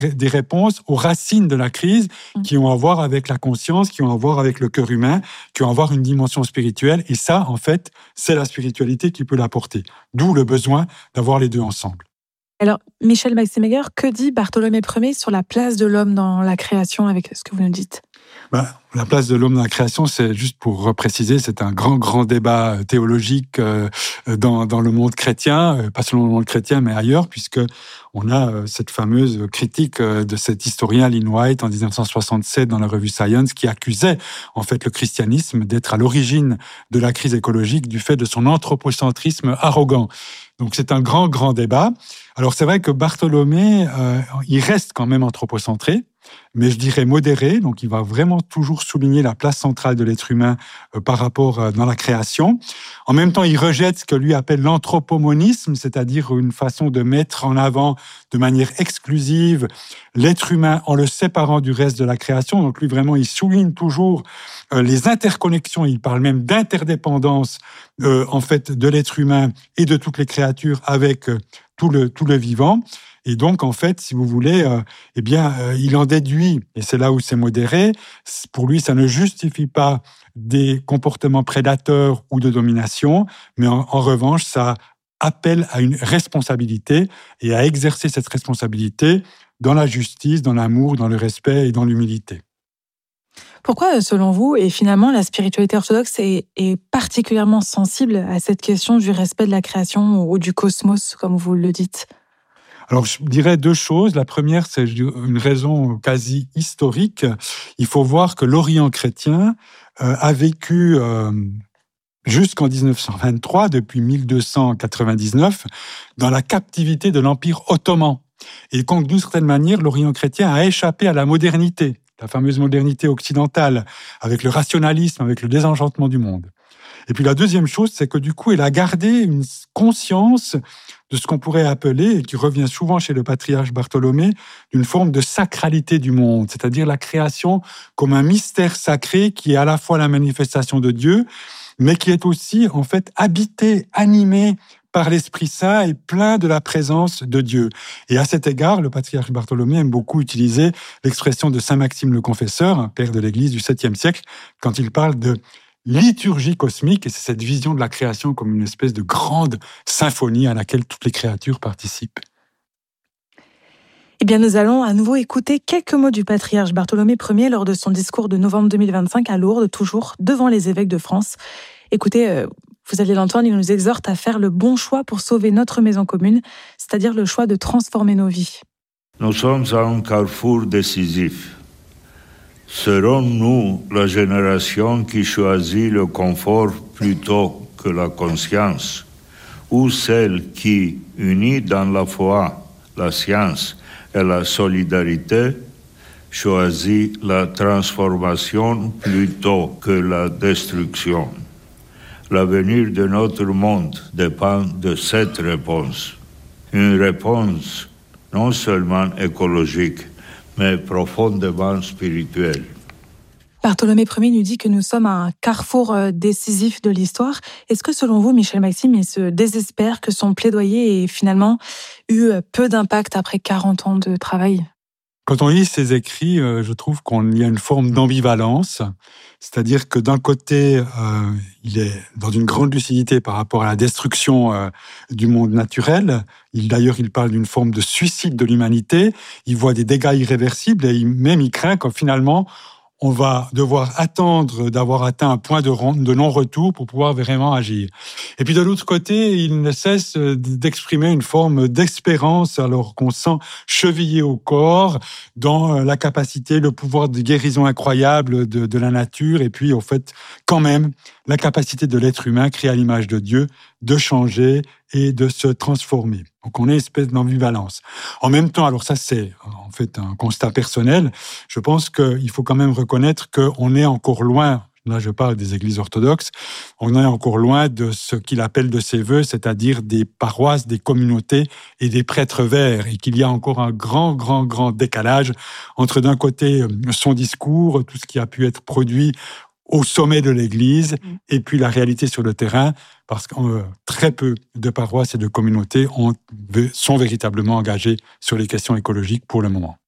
des réponses aux racines de la crise qui ont à voir avec la conscience, qui ont à voir avec le cœur humain, qui ont à voir une dimension spirituelle. Et ça, en fait, c'est la spiritualité qui peut l'apporter. D'où le besoin d'avoir les deux ensemble. Alors, Michel Maximeger, que dit Bartholomé Ier sur la place de l'homme dans la création avec ce que vous nous dites ? La place de l'homme dans la création, c'est juste pour préciser, c'est un grand débat théologique dans le monde chrétien, pas seulement le monde chrétien, mais ailleurs, puisque on a cette fameuse critique de cet historien Lynn White en 1967 dans la revue Science, qui accusait en fait le christianisme d'être à l'origine de la crise écologique du fait de son anthropocentrisme arrogant. Donc c'est un grand débat. Alors c'est vrai que Bartholomé, il reste quand même anthropocentré, mais je dirais modéré, donc il va vraiment toujours souligner la place centrale de l'être humain par rapport dans la création. En même temps, il rejette ce que lui appelle l'anthropomonisme, c'est-à-dire une façon de mettre en avant de manière exclusive l'être humain en le séparant du reste de la création. Donc lui, vraiment, il souligne toujours les interconnexions, il parle même d'interdépendance en fait de l'être humain et de toutes les créatures avec tout le vivant. Et donc, en fait, si vous voulez, il en déduit, et c'est là où c'est modéré, pour lui, ça ne justifie pas des comportements prédateurs ou de domination, mais en revanche, ça appelle à une responsabilité et à exercer cette responsabilité dans la justice, dans l'amour, dans le respect et dans l'humilité. Pourquoi, selon vous, et finalement, la spiritualité orthodoxe est particulièrement sensible à cette question du respect de la création ou du cosmos, comme vous le dites ? Alors, je dirais deux choses. La première, c'est une raison quasi historique. Il faut voir que l'Orient chrétien a vécu jusqu'en 1923, depuis 1299, dans la captivité de l'Empire ottoman. Et donc, d'une certaine manière, l'Orient chrétien a échappé à la modernité, la fameuse modernité occidentale, avec le rationalisme, avec le désenchantement du monde. Et puis la deuxième chose, c'est que du coup, il a gardé une conscience de ce qu'on pourrait appeler, et qui revient souvent chez le patriarche Bartholomé, d'une forme de sacralité du monde, c'est-à-dire la création comme un mystère sacré qui est à la fois la manifestation de Dieu, mais qui est aussi en fait habité, animé par l'Esprit Saint et plein de la présence de Dieu. Et à cet égard, le patriarche Bartholomé aime beaucoup utiliser l'expression de saint Maxime le Confesseur, un père de l'Église du 7e siècle, quand il parle de liturgie cosmique, et c'est cette vision de la création comme une espèce de grande symphonie à laquelle toutes les créatures participent. Eh bien, nous allons à nouveau écouter quelques mots du patriarche Bartholomé Ier lors de son discours de novembre 2025 à Lourdes, toujours devant les évêques de France. Écoutez, vous allez l'entendre, il nous exhorte à faire le bon choix pour sauver notre maison commune, c'est-à-dire le choix de transformer nos vies. Nous sommes à un carrefour décisif. Serons-nous la génération qui choisit le confort plutôt que la conscience, ou celle qui, unie dans la foi, la science et la solidarité, choisit la transformation plutôt que la destruction? L'avenir de notre monde dépend de cette réponse. Une réponse non seulement écologique, mais profondément spirituelle. Bartholomé Ier nous dit que nous sommes à un carrefour décisif de l'histoire. Est-ce que, selon vous, Michel Maxime, il se désespère que son plaidoyer ait finalement eu peu d'impact après 40 ans de travail ? Quand on lit ses écrits, je trouve qu'il y a une forme d'ambivalence. C'est-à-dire que d'un côté, il est dans une grande lucidité par rapport à la destruction du monde naturel. D'ailleurs, il parle d'une forme de suicide de l'humanité. Il voit des dégâts irréversibles et il craint que finalement, on va devoir attendre d'avoir atteint un point de non-retour pour pouvoir vraiment agir. Et puis de l'autre côté, il ne cesse d'exprimer une forme d'espérance alors qu'on sent chevillé au corps dans la capacité, le pouvoir de guérison incroyable de la nature et puis en fait quand même la capacité de l'être humain créé à l'image de Dieu de changer et de se transformer. Donc on est une espèce d'ambivalence. En même temps, alors ça c'est en fait un constat personnel, je pense qu'il faut quand même reconnaître qu'on est encore loin, là je parle des églises orthodoxes, on est encore loin de ce qu'il appelle de ses vœux, c'est-à-dire des paroisses, des communautés et des prêtres verts, et qu'il y a encore un grand décalage entre d'un côté son discours, tout ce qui a pu être produit au sommet de l'Église, et puis la réalité sur le terrain, parce que très peu de paroisses et de communautés sont véritablement engagées sur les questions écologiques pour le moment.